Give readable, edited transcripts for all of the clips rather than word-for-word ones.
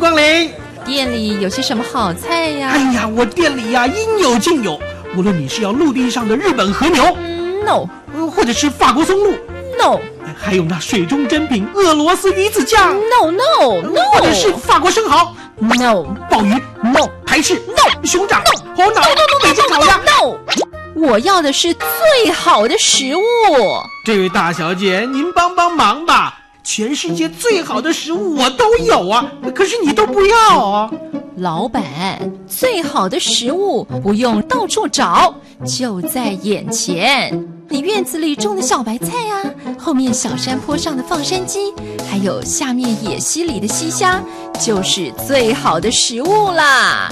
光临。 店里有些什么好菜呀？ 哎呀，我店里呀应有尽有，无论你是要陆地上的日本和牛 ，no， 或者是法国松露 ，no， 还有那水中珍品俄罗斯鱼子酱 ，no， 或者是法国生蚝 ，no， 鲍鱼 no， 排翅 no， 熊掌 no， 红脑 北京烤鸭 no， 我要的是最好的食物。 这位大小姐，您帮帮忙吧，全世界最好的食物我都有啊，可是你都不要啊。 老板，最好的食物不用到处找，就在眼前。你院子里种的小白菜啊，后面小山坡上的放山鸡，还有下面野溪里的溪虾，就是最好的食物啦。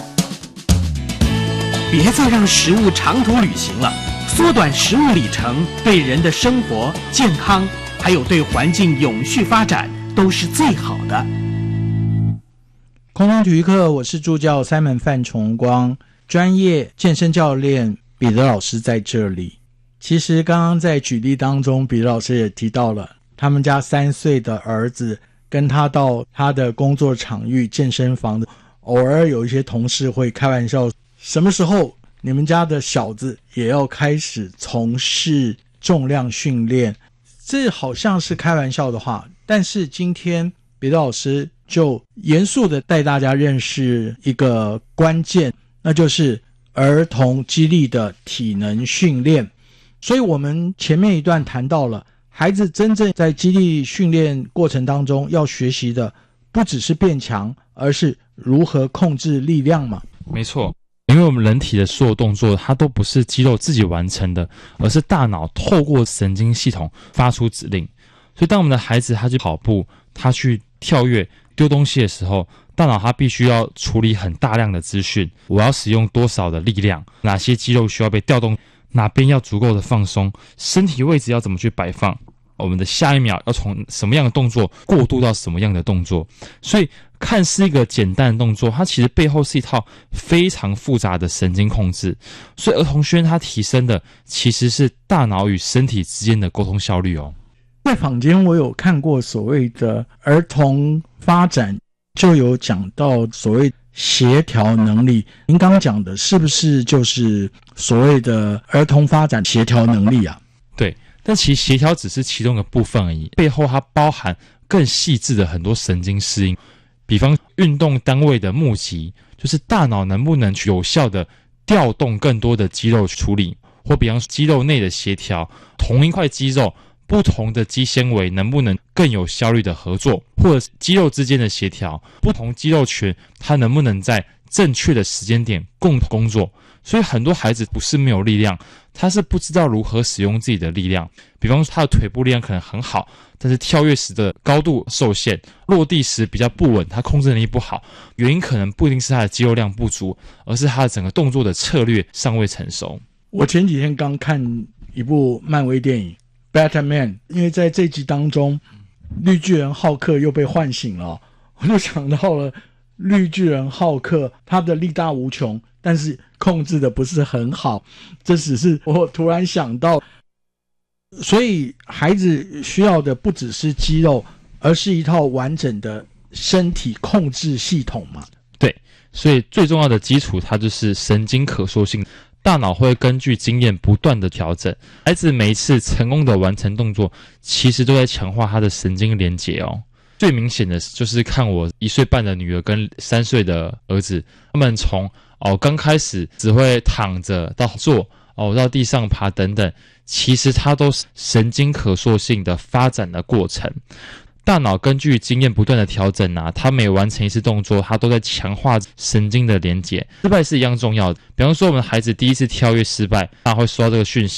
别再让食物长途旅行了，缩短食物里程，对人的生活、健康，还有对环境永续发展都是最好的。 空中体育课，我是助教 Simon 范崇光，专业健身教练彼得老师在这里。其实刚刚在举例当中，彼得老师也提到了他们家3岁的儿子跟他到他的工作场域健身房，偶尔有一些同事会开玩笑，什么时候你们家的小子也要开始从事重量训练？这好像是开玩笑的话，但是今天彼得老师就严肃的带大家认识一个关键，那就是儿童肌力的体能训练。所以我们前面一段谈到了，孩子真正在肌力训练过程当中要学习的不只是变强，而是如何控制力量嘛。 没错，因为我们人体的所有动作它都不是肌肉自己完成的，而是大脑透过神经系统发出指令。所以当我们的孩子他去跑步，他去跳跃丢东西的时候，大脑它必须要处理很大量的资讯，我要使用多少的力量，哪些肌肉需要被调动，哪边要足够的放松，身体位置要怎么去摆放，我们的下一秒要从什么样的动作过渡到什么样的动作。所以看似一个简单的动作，它其实背后是一套非常复杂的神经控制。所以儿童训练它提升的其实是大脑与身体之间的沟通效率哦。 在坊间我有看过所谓的儿童发展，就有讲到所谓协调能力，您刚刚讲的是不是就是所谓的儿童发展协调能力啊？ 对，但其实协调只是其中的部分而已，背后它包含更细致的很多神经适应。比方运动单位的募集，就是大脑能不能有效的调动更多的肌肉处理，或比方肌肉内的协调，同一块肌肉不同的肌纤维能不能更有效率的合作，或者肌肉之间的协调，不同肌肉群它能不能在正确的时间点共同工作。所以很多孩子不是没有力量，他是不知道如何使用自己的力量。比方说他的腿部力量可能很好，但是跳跃时的高度受限，落地时比较不稳，他控制能力不好，原因可能不一定是他的肌肉量不足，而是他的整个动作的策略尚未成熟。 我前几天刚看一部漫威电影 Batman， 因为在这集当中绿巨人浩克又被唤醒了，我就想到了绿巨人浩克他的力大无穷，但是控制的不是很好，这只是我突然想到。所以孩子需要的不只是肌肉，而是一套完整的身体控制系统嘛。 对，所以最重要的基础它就是神经可塑性，大脑会根据经验不断的调整，孩子每一次成功的完成动作，其实都在强化他的神经连结哦。最明显的就是看我1岁半的女儿跟3岁的儿子，他们从刚开始只会躺着到坐到地上爬等等，其实它都是神经可塑性的发展的过程。大脑根据经验不断的调整它每完成一次动作，它都在强化神经的连结。失败是一样重要的，比方说我们的孩子第一次跳跃失败，他会收到这个讯息，